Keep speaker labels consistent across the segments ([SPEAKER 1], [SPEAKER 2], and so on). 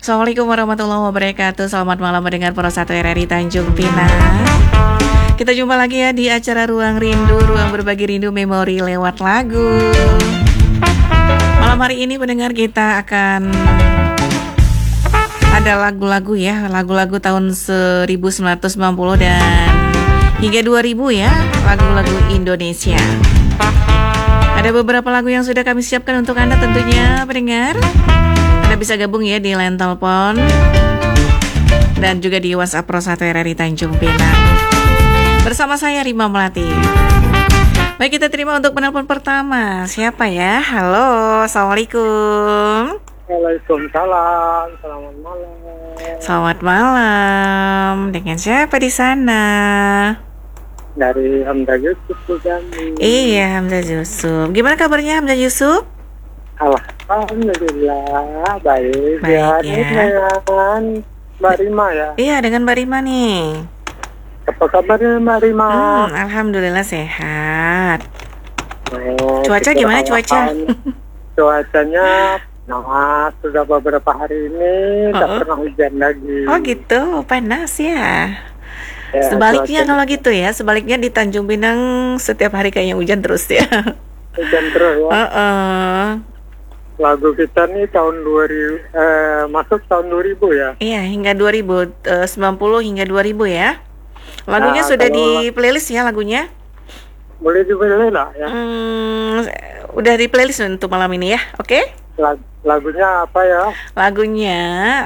[SPEAKER 1] Assalamualaikum warahmatullahi wabarakatuh. Selamat malam mendengar Pro 1 RRI Tanjung Pinang. Kita jumpa lagi ya di acara Ruang Rindu, ruang berbagi rindu memori lewat lagu. Malam hari ini pendengar kita akan ada lagu-lagu ya, lagu-lagu tahun 1990 dan hingga 2000 ya, lagu-lagu Indonesia. Ada beberapa lagu yang sudah kami siapkan untuk Anda tentunya pendengar. Anda bisa gabung ya di line telepon dan juga di WhatsApp Pro 1 RRI Tanjung Pinang. Bersama saya Rima Melati. Baik, kita terima untuk penelpon pertama. Siapa ya? Halo, Assalamualaikum.
[SPEAKER 2] Waalaikumsalam, selamat malam.
[SPEAKER 1] Selamat malam. Dengan siapa di sana?
[SPEAKER 2] Dari Hamzah Yusuf Bujani.
[SPEAKER 1] Iya, Hamzah Yusuf. Gimana kabarnya Hamzah Yusuf?
[SPEAKER 2] Alhamdulillah, baik.
[SPEAKER 1] Baik ya.
[SPEAKER 2] Ini dengan Mbak Rima ya.
[SPEAKER 1] Iya, dengan Mbak Rima nih.
[SPEAKER 2] Apa kabarnya Mbak Rima?
[SPEAKER 1] Alhamdulillah sehat.
[SPEAKER 2] Oh,
[SPEAKER 1] Cuaca
[SPEAKER 2] syukur
[SPEAKER 1] gimana cuaca?
[SPEAKER 2] Cuacanya sudah beberapa hari ini tak pernah hujan lagi.
[SPEAKER 1] Oh gitu, panas ya.
[SPEAKER 2] Ya,
[SPEAKER 1] Sebaliknya
[SPEAKER 2] cuaca-
[SPEAKER 1] kalau gitu ya, sebaliknya di Tanjung Pinang setiap hari kayaknya hujan terus ya.
[SPEAKER 2] hujan terus ya. Lagu kita nih tahun 2000, masuk tahun 2000 ya.
[SPEAKER 1] Iya, hingga 90 hingga 2000 ya. Lagunya
[SPEAKER 2] Nah,
[SPEAKER 1] sudah
[SPEAKER 2] kalau-
[SPEAKER 1] di playlist ya lagunya.
[SPEAKER 2] Boleh dibeli lah ya.
[SPEAKER 1] Udah di playlist untuk malam ini ya, oke?
[SPEAKER 2] Lagunya apa ya?
[SPEAKER 1] Lagunya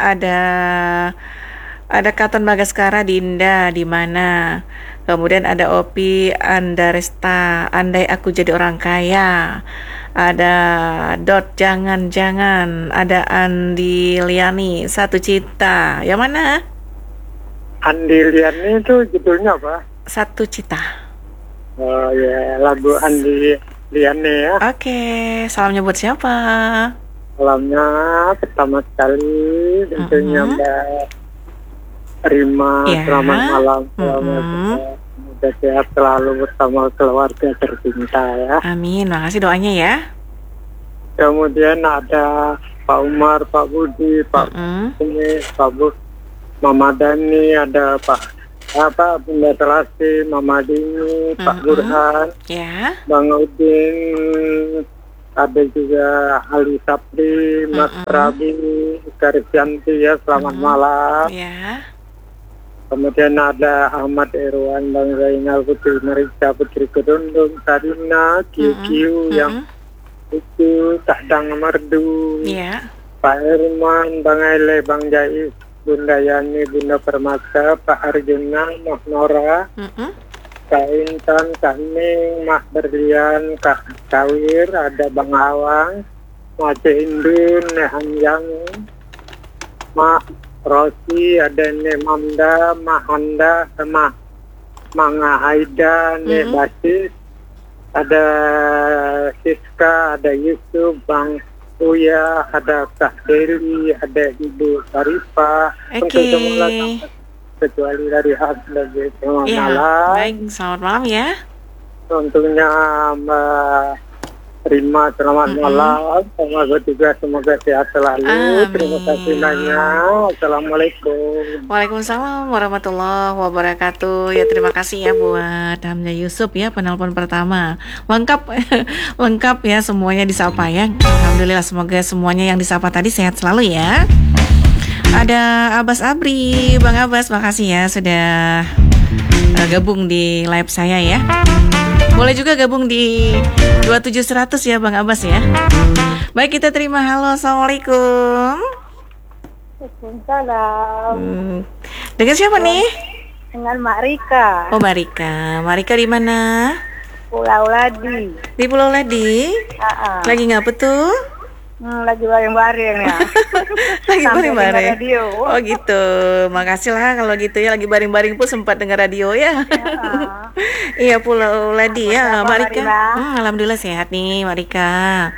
[SPEAKER 1] ada Katon Bagaskara Dinda di mana. Kemudian ada Opi Andaresta, Andai Aku Jadi Orang Kaya. Ada Dot Jangan-Jangan, ada Andi Liani Satu Cita. Yang mana?
[SPEAKER 2] Andi Liani itu judulnya apa?
[SPEAKER 1] Satu Cita.
[SPEAKER 2] Oh ya, lagu Andi Liani ya.
[SPEAKER 1] Oke, salamnya buat siapa?
[SPEAKER 2] Salamnya pertama sekali tentunya Mbak Rima.
[SPEAKER 1] Ya.
[SPEAKER 2] Selamat malam. Semoga sehat selalu bersama keluarga tercinta ya.
[SPEAKER 1] Amin, makasih doanya ya.
[SPEAKER 2] Kemudian ada Pak Umar, Pak Budi, Pak Bumi, Pak Bu, Mama Dani, ada Bunda Selasi, Mama Dini, Pak Burhan,
[SPEAKER 1] Ya.
[SPEAKER 2] Bang Udin, ada juga Ali Sapri, Mas Rabi, Karisyanti ya, selamat malam.
[SPEAKER 1] Ya.
[SPEAKER 2] Kemudian ada Ahmad Irwan, Bang Zainal, Putri Marisa, Putri Kedundung, Sarina, Kiu yang itu Takdang Merdu,
[SPEAKER 1] Ya.
[SPEAKER 2] Pak Herman, Bang Ele, Bang Jais, Bunda Yani, Bunda Permata, Pak Arjuna, Mas Nora, Kak Intan, Kak Ning, Mas Berlian, Kak Kawir, ada Bang Awang, Mas Indun, Nehan Yang, Mak Rosi, ada Ne Mamda, Mahanda, sama Manga Haida, Ne Basis, ada Siska, ada Yusuf, Bang Uya, ada Kak Deli, ada Ibu Sarifah,
[SPEAKER 1] Oke.
[SPEAKER 2] kecuali dari Hasbagi. Selamat
[SPEAKER 1] Ya,
[SPEAKER 2] malam.
[SPEAKER 1] baik, selamat malam ya.
[SPEAKER 2] Tentunya Mbak Rima, selamat malam. Semoga sehat selalu.
[SPEAKER 1] Amin.
[SPEAKER 2] Terima kasih banyak. Assalamualaikum.
[SPEAKER 1] Waalaikumsalam warahmatullahi wabarakatuh. Ya, terima kasih ya buat Hamzah Yusuf ya, penelpon pertama. Lengkap lengkap ya, semuanya disapa ya. Alhamdulillah, semoga semuanya yang disapa tadi sehat selalu ya. Ada Abbas Abri, Bang Abbas, makasih ya sudah gabung di live saya ya. Boleh juga gabung di 27100 ya Bang Abbas ya. Baik, kita terima. Halo, Assalamualaikum.
[SPEAKER 3] Waalaikumsalam.
[SPEAKER 1] Dengan siapa nih?
[SPEAKER 3] Dengan Mak Rika,
[SPEAKER 1] Oh, Marika. Marika di mana?
[SPEAKER 3] Pulau Ladi.
[SPEAKER 1] Di Pulau Ladi. Lagi ngapa tuh?
[SPEAKER 3] Lagi baring-baring ya.
[SPEAKER 1] Lagi
[SPEAKER 3] Sambil dengar
[SPEAKER 1] baring-baring.
[SPEAKER 3] radio.
[SPEAKER 1] Oh gitu. Makasih lah kalau gitu ya, lagi baring-baring pun sempat dengar radio ya. Iya, Pulau Ladi ya,
[SPEAKER 3] Apa
[SPEAKER 1] Marika.
[SPEAKER 3] kabar,
[SPEAKER 1] Alhamdulillah sehat nih, Marika.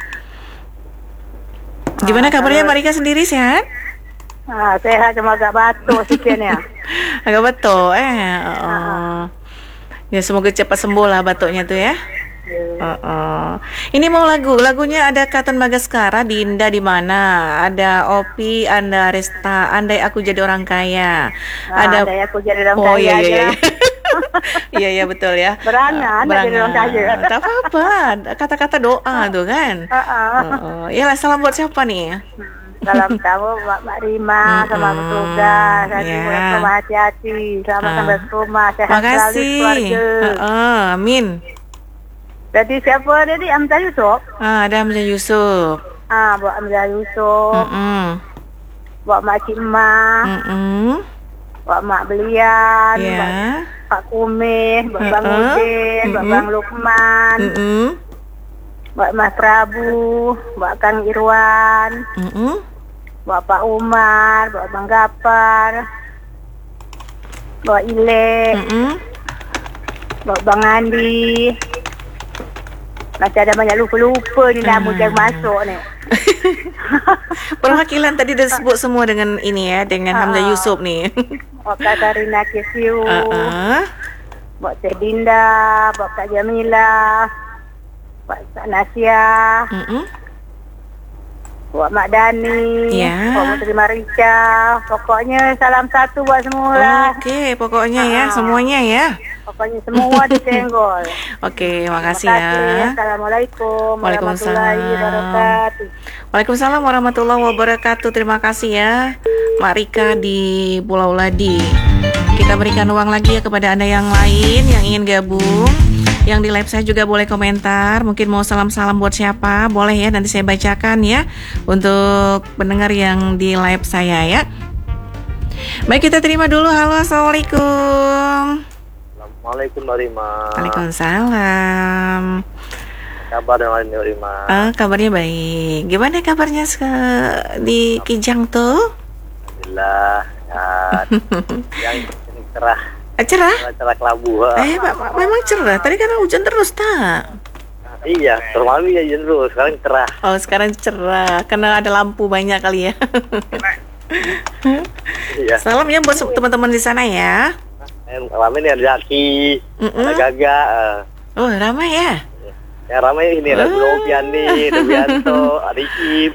[SPEAKER 1] Gimana kabarnya Marika sendiri, sehat?
[SPEAKER 3] Sehat cuma agak batuk sikitnya.
[SPEAKER 1] Agak batuk. Ya semoga cepat sembuh lah batuknya tuh ya. Ini mau lagunya ada Katon Bagaskara, Dinda di mana, ada Opi, Anda Resta, Andai Aku Jadi Orang Kaya, ada
[SPEAKER 3] Andai Aku Jadi Orang
[SPEAKER 1] oh
[SPEAKER 3] Kaya
[SPEAKER 1] iya
[SPEAKER 3] aja
[SPEAKER 1] iya
[SPEAKER 3] lah.
[SPEAKER 1] iya iya betul ya.
[SPEAKER 3] Berangan, jadi orang kaya.
[SPEAKER 1] Tak apa-apa, kata-kata doa tuh kan. Iyalah, salam buat siapa nih?
[SPEAKER 3] Salam kamu Mbak Rima sama petugas. Rumah hati-hati. Selamat sampai ke rumah. Sehat selalu keluarga.
[SPEAKER 1] Amin.
[SPEAKER 3] Jadi siapa tadi? Hamzah Yusuf?
[SPEAKER 1] Ada Hamzah Yusuf.
[SPEAKER 3] Buat Hamzah Yusuf. Buat Mak Cimah. Buat Mak Belian. Buat Pak Kumeh. Buat Bang Udin. Buat Bang Lukman. Buat Mas Prabu. Buat Kang Irwan. Buat Pak Umar. Buat Bang Gapar. Buat Ile. Buat Bang Andi. Masih ada banyak lupa-lupa ni nama yang masuk ni.
[SPEAKER 1] Perwakilan tadi dah sebut semua dengan ini ya, dengan Hamzah Yusuf ni.
[SPEAKER 3] Buat Kak Karina Kesiu. Buat Teh Dinda. Buat Kak Jamila. Buat Kak Nasia. Buat Mak Dani. Buat Putri Marika. Pokoknya salam satu buat semua lah.
[SPEAKER 1] Okey, pokoknya ya, semuanya ya.
[SPEAKER 3] Pokoknya semua ditenggol.
[SPEAKER 1] Okey, makasih ya.
[SPEAKER 3] Assalamualaikum warahmatullahi wabarakatuh.
[SPEAKER 1] Waalaikumsalam warahmatullahi wabarakatuh. Terima kasih ya, Mak Rika di Pulau Ladi. Kita berikan ruang lagi ya kepada Anda yang lain yang ingin gabung. Yang di live saya juga boleh komentar. Mungkin mau salam-salam buat siapa, boleh ya, nanti saya bacakan ya untuk pendengar yang di live saya ya. Baik, kita terima dulu. Halo, assalamualaikum.
[SPEAKER 4] Assalamualaikum Mbak Rima.
[SPEAKER 1] Waalaikumsalam.
[SPEAKER 4] Kabar dengan Mbak Rima?
[SPEAKER 1] Kabarnya baik. Gimana kabarnya di Kijang tuh?
[SPEAKER 4] Alhamdulillah. Yang cerah.
[SPEAKER 1] Cerah?
[SPEAKER 4] Cerah kelabu.
[SPEAKER 1] Memang cerah. Tadi kan hujan terus tak?
[SPEAKER 4] Iya, terlalu ya hujan terus. Sekarang cerah.
[SPEAKER 1] Oh, sekarang cerah karena ada lampu banyak kali ya.
[SPEAKER 4] Iya.
[SPEAKER 1] Salam ya buat teman-teman di sana ya.
[SPEAKER 4] Ramai nih, ada Zaki, ada Gaga.
[SPEAKER 1] Oh, ramai ya?
[SPEAKER 4] Ya ramai ini, ada Robiani, ada Bianto, ada Ikip.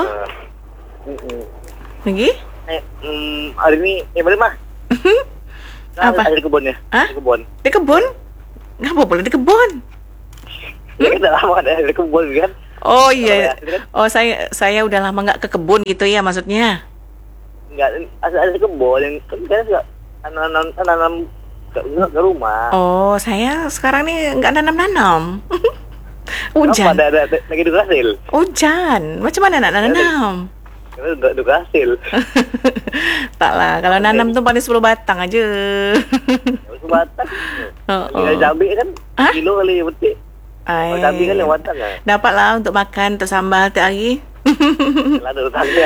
[SPEAKER 1] Lagi?
[SPEAKER 4] Hari ini, Mbak Rima.
[SPEAKER 1] Apa?
[SPEAKER 4] Ada di kebunnya. Di kebun.
[SPEAKER 1] Di kebun? Ngapa boleh di kebun?
[SPEAKER 4] Ya kita lama ada di kebun kan.
[SPEAKER 1] Oh iya. Oh saya udah lama nggak ke kebun gitu ya maksudnya?
[SPEAKER 4] Enggak, ada di kebun yang kan saya nanam ke rumah.
[SPEAKER 1] Oh, saya sekarang nih nggak nanam-nanam. Hujan.
[SPEAKER 4] Ada lagi duga hasil.
[SPEAKER 1] Hujan. Macam mana nak nanam?
[SPEAKER 4] Karena duga hasil.
[SPEAKER 1] Tak lah, kalau nanam tuh paling 10 batang aja.
[SPEAKER 4] 10 batang. Kalau cabai kan kilo kali betik. Kalau cabai kan yang batang kan.
[SPEAKER 1] Dapat lah untuk makan, untuk sambal tiap hari.
[SPEAKER 4] Lalu tangga.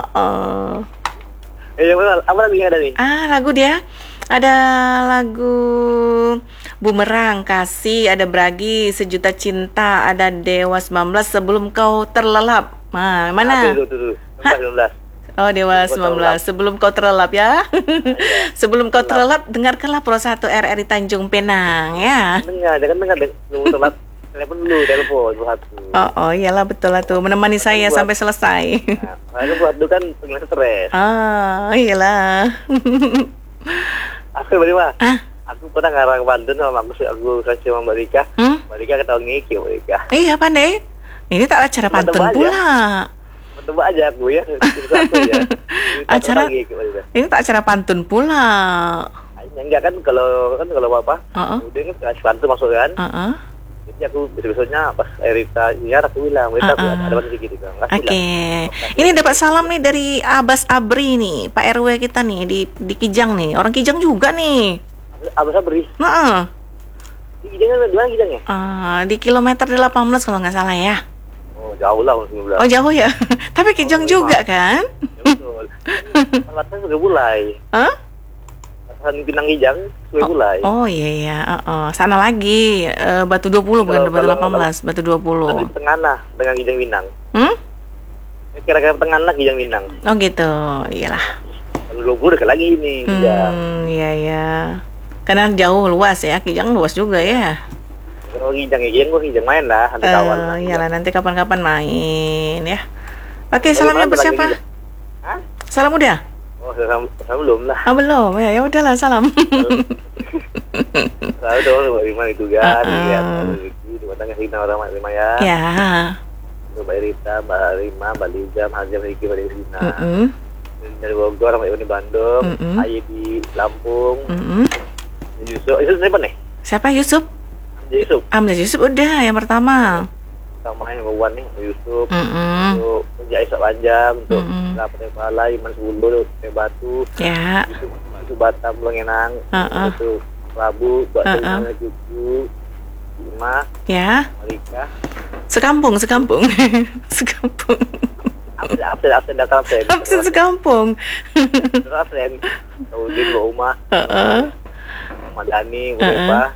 [SPEAKER 4] Apa lagi yang ada nih?
[SPEAKER 1] Lagu dia. Ada lagu Bumerang, Kasih, ada Bragi, Sejuta Cinta, ada Dewa 19, Sebelum Kau Terlelap. Mana?
[SPEAKER 4] Itu. 19.
[SPEAKER 1] Oh, Dewa 19, Sebelum Kau Terlelap ya. Sebelum Kau Terlelap, dengarkanlah Pro 1 RRI Tanjung Pinang ya.
[SPEAKER 4] Dengar. Telepon dulu, telepon Pro 1.
[SPEAKER 1] Oh, iyalah betul lah tuh, menemani saya sampai selesai.
[SPEAKER 4] Nah, buat itu kan pengen stres.
[SPEAKER 1] Iyalah.
[SPEAKER 4] Aku bagaimana? Aku pernah ngarang pantun sama aku kasih sama Mbak Rika. Mbak Rika ketahuan ngiki Mbak Rika.
[SPEAKER 1] Iya pandai. Ini tak acara pantun pula.
[SPEAKER 4] Tebak aja aku ya.
[SPEAKER 1] Acara ini tak acara pantun pula.
[SPEAKER 4] Enggak kan kalau apa? Udah kan kasih pantun masuk kan. Jadi aku besok-besoknya pas Rita nyiar aku bilang, Rita ada pantun gitu kan.
[SPEAKER 1] Oke. Ini dapat salam nih dari Abbas Abri nih, Pak RW kita nih di Kijang nih. Orang Kijang juga nih.
[SPEAKER 4] Abbas Abri. Di Kijang kan dua Kijangnya?
[SPEAKER 1] Di kilometer 18 kalau nggak salah ya.
[SPEAKER 4] Oh, jauh lah 19.
[SPEAKER 1] Oh, jauh ya. Tapi Kijang juga kan?
[SPEAKER 4] Ya, betul. Latan sudah mulai. Latan Pinang Kijang sudah mulai.
[SPEAKER 1] Oh iya. Sana lagi Batu 20 bukan Batu 18, Batu 20.
[SPEAKER 4] Di tengah lah dengan Kijang Pinang. Kira-kira tengah lah Kijang Pinang.
[SPEAKER 1] Oh gitu. Iyalah.
[SPEAKER 4] Kalau 20 dekat lagi ini.
[SPEAKER 1] Iya. Karena jauh luas ya, Kijang luas juga ya.
[SPEAKER 4] Hijang main lah, nanti kawan.
[SPEAKER 1] Iyalah, nanti kapan-kapan main ya. Oke, salamnya buat siapa? Salam udah?
[SPEAKER 4] Oh, salam belum lah.
[SPEAKER 1] Belum. Ya udahlah, salam.
[SPEAKER 4] Salam dong Mbak Rima itu kan. Lihat rezeki di matanya Rina orang Mbak Rima ya.
[SPEAKER 1] Ya.
[SPEAKER 4] Mbak Rita, Mbak Rima, Mbak Liza, Hazam, Riki, Mbak Rina. Dari Bogor, Mbak Yuni Bandung, Ayi di Lampung. Yusuf siapa nih?
[SPEAKER 1] Siapa Yusuf? Amda Yusuf udah yang pertama.
[SPEAKER 4] Sama yang Wan nih, Yusuf. Untuk Jaisak Panjang, untuk Lapan Balai, Iman Sebulu, Batu.
[SPEAKER 1] Ya.
[SPEAKER 4] Itu Batam, Lengenang. Itu Rabu, Mbak Rina, Cucu, Ima.
[SPEAKER 1] Ya.
[SPEAKER 4] Malika.
[SPEAKER 1] Sekampung.
[SPEAKER 4] Absen
[SPEAKER 1] sekampung.
[SPEAKER 4] Absen. Kemudian Mbak Uma. Madani, Mbak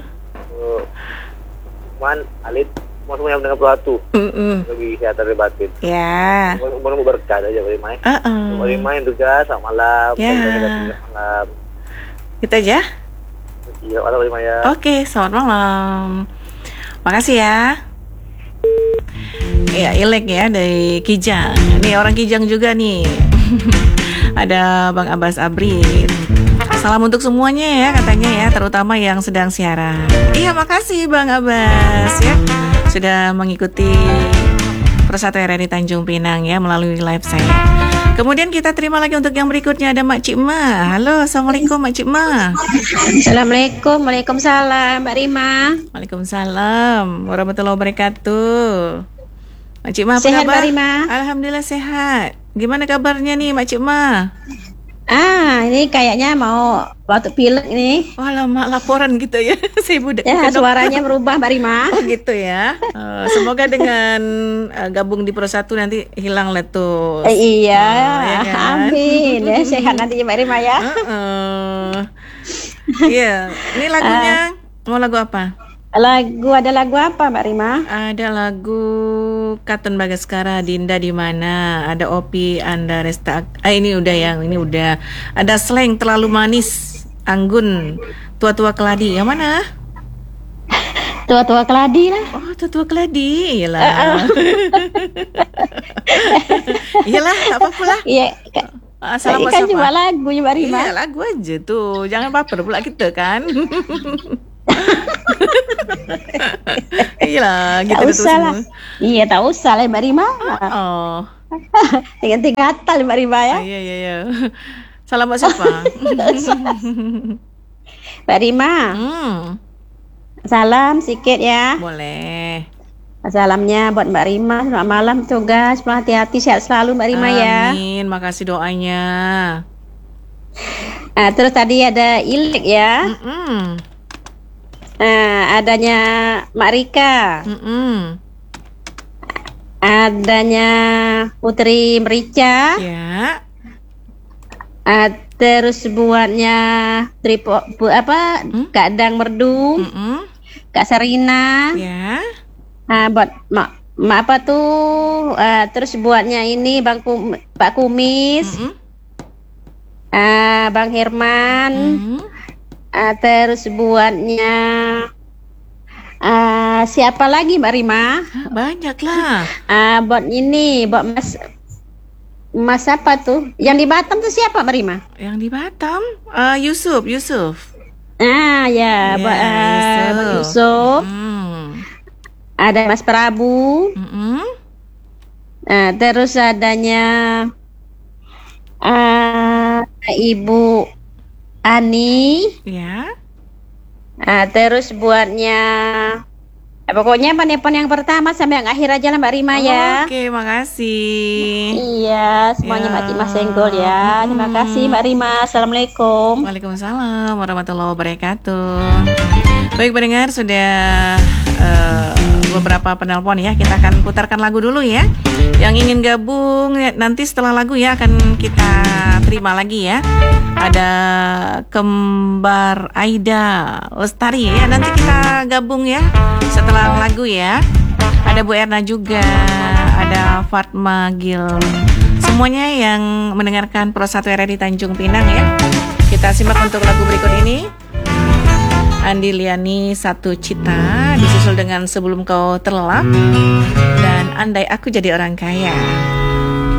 [SPEAKER 4] Man, Alit, mau semuanya mendengar pelatu. Lebih kesehatan dan batin.
[SPEAKER 1] Ya.
[SPEAKER 4] Mau berkah aja Mbak Rima. Mbak Rima juga selamat malam. Malam.
[SPEAKER 1] Kita aja.
[SPEAKER 4] Iya, malam Mbak Rima ya.
[SPEAKER 1] Oke, selamat malam. Makasih ya. Ya, Ilek ya dari Kijang. Nih orang Kijang juga nih. Ada Bang Abbas Abrid. Salam untuk semuanya ya katanya ya, terutama yang sedang siaran. Iya, makasih Bang Abbas ya sudah mengikuti Persatu RRI Tanjung Pinang ya melalui live saya. Kemudian kita terima lagi untuk yang berikutnya ada Mak Cik Ma. Halo, assalamualaikum Mak Cik Ma.
[SPEAKER 5] Assalamualaikum, waalaikumsalam Mbak Rima.
[SPEAKER 1] Waalaikumsalam warahmatullahi wabarakatuh. Mak Cik Ma apa
[SPEAKER 5] sehat,
[SPEAKER 1] kabar?
[SPEAKER 5] Mbak Rima?
[SPEAKER 1] Alhamdulillah sehat. Gimana kabarnya nih Mak Cik Ma?
[SPEAKER 5] Ini kayaknya mau batuk pilek ini.
[SPEAKER 1] Wah, lama laporan gitu ya. Saya budak.
[SPEAKER 5] Ya, suaranya berubah Mbak Rima.
[SPEAKER 1] Oh gitu ya. Semoga dengan gabung di Persatu nanti hilang lah tuh.
[SPEAKER 5] Iya,
[SPEAKER 1] ya kan?
[SPEAKER 5] amin. Ya, sehat nanti Mbak Rima ya.
[SPEAKER 1] Iya, ini lagunya mau lagu apa?
[SPEAKER 5] Ada lagu apa Mbak Rima?
[SPEAKER 1] Ada lagu Katon Bagaskara, Dinda di mana? Ada Opi Anda Resta. Ini udah yang ini udah. Ada Slang Terlalu Manis, Anggun, Tua-tua Keladi. Yang mana?
[SPEAKER 5] Tua-tua Keladi lah.
[SPEAKER 1] Oh, Tua-tua Keladi. Iyalah. Iyalah, apa-apa lah.
[SPEAKER 5] Iya.
[SPEAKER 1] Salah
[SPEAKER 5] kan cuma lagu Mbak Rima.
[SPEAKER 1] Iya, lagu aja tuh. Jangan baper pula kita kan. Iya, gitu
[SPEAKER 5] tak usah lah. Iya, tak usah lah Mbak Rima. Tinggal Mbak Rima ya.
[SPEAKER 1] Iya. Salam buat siapa?
[SPEAKER 5] Mbak Rima. Salam sedikit ya.
[SPEAKER 1] Boleh.
[SPEAKER 5] Salamnya buat Mbak Rima. Selamat malam, tugas. Hati-hati, sehat selalu Mbak Rima ya.
[SPEAKER 1] Amin, makasih doanya.
[SPEAKER 5] Terus tadi ada Ilek ya. Adanya Mak Rika. Adanya Putri Merica.
[SPEAKER 1] Ya.
[SPEAKER 5] Terus buatnya Kak Dang Merdu. Kak Sarina.
[SPEAKER 1] Ya.
[SPEAKER 5] Buat mak apa tuh? Terus buatnya ini Pak Kumis. Bang Herman. Terus buatnya siapa lagi Mbak Rima?
[SPEAKER 1] Banyak lah.
[SPEAKER 5] Buat ini, buat Mas apa tuh? Yang di Batam tuh siapa Mbak Rima?
[SPEAKER 1] Yang di Batam? Yusuf.
[SPEAKER 5] Ya, buat Yusuf. Ada Mas Prabu. Terus adanya Ibu Ani.
[SPEAKER 1] Ya.
[SPEAKER 5] Terus buatnya pokoknya penelpon yang pertama sampai yang akhir aja lah Mbak Rima ya.
[SPEAKER 1] Oke, makasih.
[SPEAKER 5] Iya, semuanya Mbak Mas Senggol ya. Terima kasih Mbak Rima. Assalamualaikum.
[SPEAKER 1] Waalaikumsalam warahmatullahi wabarakatuh. Baik pendengar, sudah beberapa penelpon ya. Kita akan putarkan lagu dulu ya. Yang ingin gabung nanti setelah lagu ya akan kita terima lagi ya. Ada Kembar Aida Lestari ya. Nanti kita gabung ya setelah lagu ya. Ada Bu Erna juga, ada Fatma Gil. Semuanya yang mendengarkan Persatu RRI Tanjung Pinang ya. Kita simak untuk lagu berikut ini. Andi Liani Satu Cita, disusul dengan Sebelum Kau Terlelap dan Andai Aku Jadi Orang Kaya.